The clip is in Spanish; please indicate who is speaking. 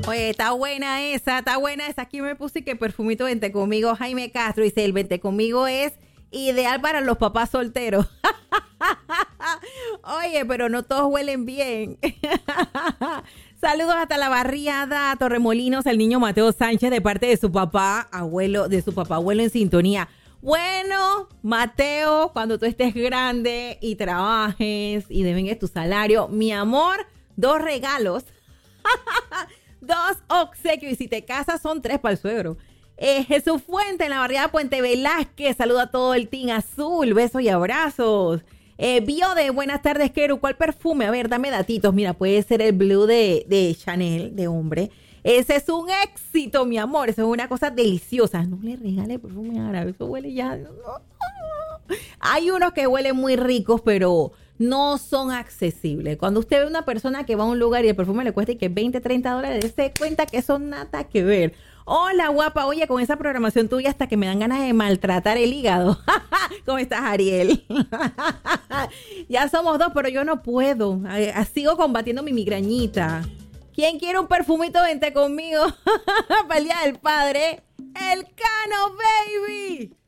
Speaker 1: Oye, está buena esa, está buena esa. Aquí me puse que perfumito vente conmigo. Jaime Castro dice, el vente conmigo es ideal para los papás solteros. Oye, pero no todos huelen bien. Saludos hasta la barriada Torremolinos, al niño Mateo Sánchez de parte de su papá, abuelo en sintonía. Bueno, Mateo, cuando tú estés grande y trabajes y devengues tu salario, mi amor, 2 regalos. 2 obsequios y si te casas son 3 para el suegro. Jesús Fuente en la barriada Puente Velázquez, saluda a todo el team azul, besos y abrazos. Biode, buenas tardes, Keru, ¿cuál perfume? A ver, dame datitos, mira, puede ser el Blue de Chanel, de hombre. Ese es un éxito, mi amor, eso es una cosa deliciosa. No le regale perfume árabe, eso huele ya... Hay unos que huelen muy ricos, pero no son accesibles. Cuando usted ve una persona que va a un lugar y el perfume le cuesta y que $20, $30, se cuenta que son nada que ver. Hola, guapa. Oye, con esa programación tuya hasta que me dan ganas de maltratar el hígado. ¿Cómo estás, Ariel? Ya somos 2, pero yo no puedo. Sigo combatiendo mi migrañita. ¿Quién quiere un perfumito? Vente conmigo. Para el Día del Padre. El Cano, baby.